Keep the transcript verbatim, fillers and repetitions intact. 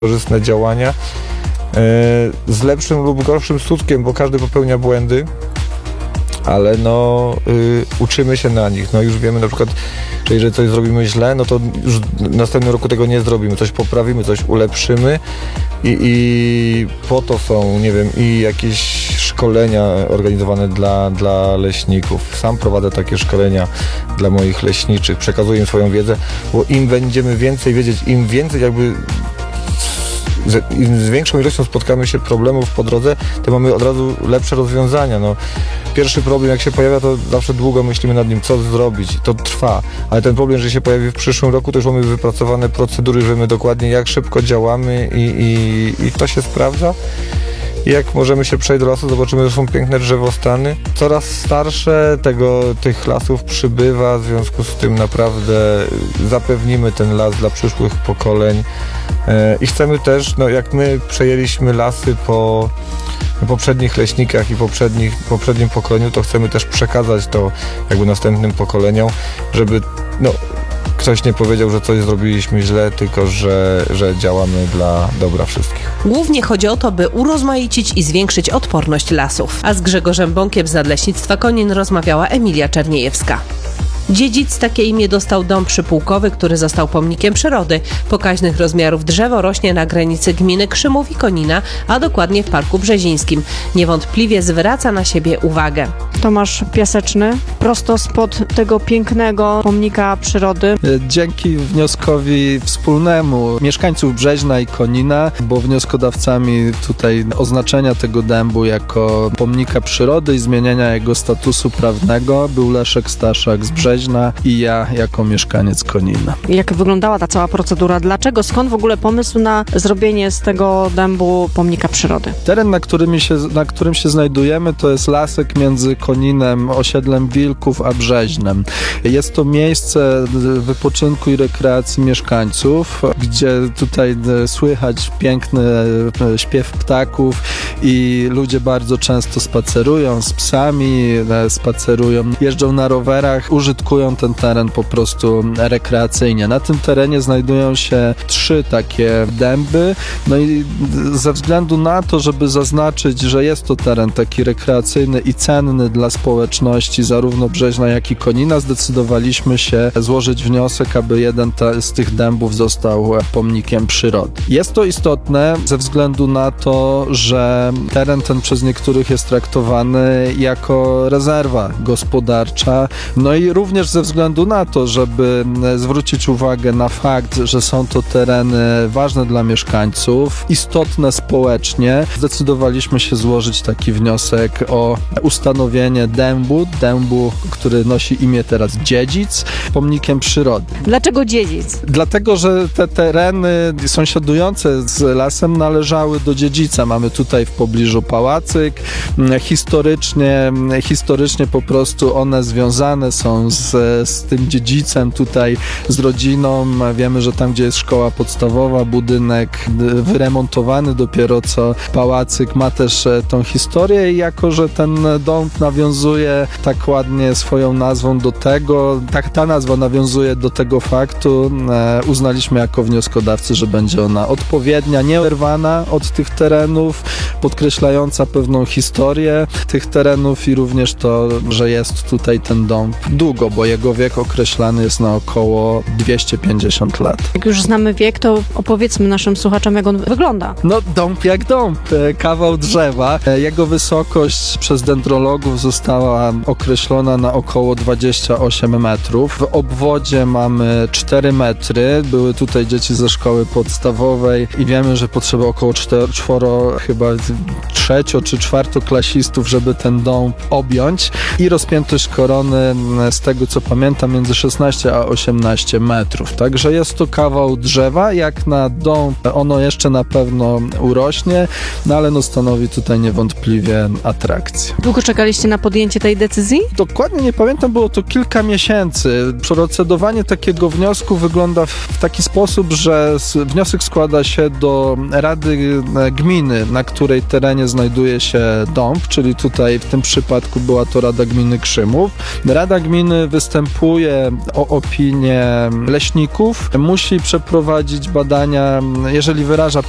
korzystne działania z lepszym lub gorszym skutkiem, bo każdy popełnia błędy, ale no y, uczymy się na nich. No już wiemy na przykład, że jeżeli coś zrobimy źle, no to już w następnym roku tego nie zrobimy, coś poprawimy, coś ulepszymy i, i po to są, nie wiem, i jakieś szkolenia organizowane dla, dla leśników. Sam prowadzę takie szkolenia dla moich leśniczych, przekazuję im swoją wiedzę, bo im będziemy więcej wiedzieć, im więcej jakby im z większą ilością spotkamy się problemów po drodze, to mamy od razu lepsze rozwiązania. No, pierwszy problem jak się pojawia, to zawsze długo myślimy nad nim, co zrobić. To trwa, ale ten problem, że się pojawi w przyszłym roku, to już mamy wypracowane procedury, że wiemy dokładnie jak szybko działamy i, i, i to się sprawdza. I jak możemy się przejść do lasu, zobaczymy, że są piękne drzewostany. Coraz starsze tego, tych lasów przybywa, w związku z tym naprawdę zapewnimy ten las dla przyszłych pokoleń. I chcemy też, no jak my przejęliśmy lasy po poprzednich leśnikach i poprzednich, poprzednim pokoleniu, to chcemy też przekazać to jakby następnym pokoleniom, żeby no, ktoś nie powiedział, że coś zrobiliśmy źle, tylko że, że działamy dla dobra wszystkich. Głównie chodzi o to, by urozmaicić i zwiększyć odporność lasów. A z Grzegorzem Bąkiem z Nadleśnictwa Konin rozmawiała Emilia Czerniejewska. Dziedzic takie imię dostał dąb przypułkowy, który został pomnikiem przyrody. Pokaźnych rozmiarów drzewo rośnie na granicy gminy Krzymów i Konina, a dokładnie w Parku Brzezińskim. Niewątpliwie zwraca na siebie uwagę. Tomasz Piaseczny, prosto spod tego pięknego pomnika przyrody. Dzięki wnioskowi wspólnemu mieszkańców Brzeźna i Konina, bo wnioskodawcami tutaj oznaczenia tego dębu jako pomnika przyrody i zmieniania jego statusu prawnego był Leszek Staszak z Brzeźna i ja jako mieszkaniec Konina. Jak wyglądała ta cała procedura? Dlaczego? Skąd w ogóle pomysł na zrobienie z tego dębu pomnika przyrody? Teren, na którym się, na którym się znajdujemy, to jest lasek między Koninem, osiedlem Wilków, a Brzeźnem. Jest to miejsce wypoczynku i rekreacji mieszkańców, gdzie tutaj słychać piękny śpiew ptaków i ludzie bardzo często spacerują z psami, spacerują, jeżdżą na rowerach, użytkują ten teren po prostu rekreacyjnie. Na tym terenie znajdują się trzy takie dęby, no i ze względu na to, żeby zaznaczyć, że jest to teren taki rekreacyjny i cenny dla społeczności zarówno Brzeźna, jak i Konina, zdecydowaliśmy się złożyć wniosek, aby jeden ta, z tych dębów został pomnikiem przyrody. Jest to istotne ze względu na to, że teren ten przez niektórych jest traktowany jako rezerwa gospodarcza, no i również ze względu na to, żeby zwrócić uwagę na fakt, że są to tereny ważne dla mieszkańców, istotne społecznie, zdecydowaliśmy się złożyć taki wniosek o ustanowienie dębu, dębu, który nosi imię teraz Dziedzic, pomnikiem przyrody. Dlaczego Dziedzic? Dlatego, że te tereny sąsiadujące z lasem należały do Dziedzica. Mamy tutaj w pobliżu pałacyk. Historycznie, historycznie po prostu one związane są z, z tym dziedzicem tutaj, z rodziną. Wiemy, że tam, gdzie jest szkoła podstawowa, budynek wyremontowany dopiero co pałacyk ma też tą historię i jako, że ten dom nawiązuje tak ładnie swoją nazwą do tego, tak ta nazwa nawiązuje do tego faktu, e, uznaliśmy jako wnioskodawcy, że będzie ona odpowiednia, nieoderwana od tych terenów, podkreślająca pewną historię tych terenów i również to, że jest tutaj ten dom długo, bo jego wiek określany jest na około dwieście pięćdziesiąt lat. Jak już znamy wiek, to opowiedzmy naszym słuchaczom, jak on wygląda. No dąb jak dąb, kawał drzewa. Jego wysokość przez dendrologów została określona na około dwadzieścia osiem metrów. W obwodzie mamy cztery metry. Były tutaj dzieci ze szkoły podstawowej i wiemy, że potrzeba około cztero, czworo, chyba trzecio czy czwartoklasistów, żeby ten dąb objąć i rozpiętość korony z tego, co pamiętam, między szesnaście a osiemnaście metrów. Także jest to kawał drzewa. Jak na dąb ono jeszcze na pewno urośnie, no ale no stanowi tutaj niewątpliwie atrakcję. Długo czekaliście na podjęcie tej decyzji? Dokładnie nie pamiętam, było to kilka miesięcy. Procedowanie takiego wniosku wygląda w taki sposób, że wniosek składa się do Rady Gminy, na której terenie znajduje się dąb, czyli tutaj w tym przypadku była to Rada Gminy Krzymów. Rada Gminy występuje o opinię leśników, musi przeprowadzić badania, jeżeli wyraża